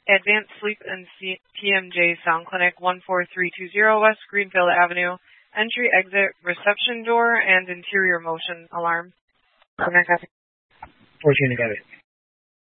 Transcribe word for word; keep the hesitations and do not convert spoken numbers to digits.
Advanced Sleep and C- T M J Sound Clinic, one four three two zero West Greenfield Avenue. Entry, exit, reception door, and interior motion alarm. Fortuna Gabby.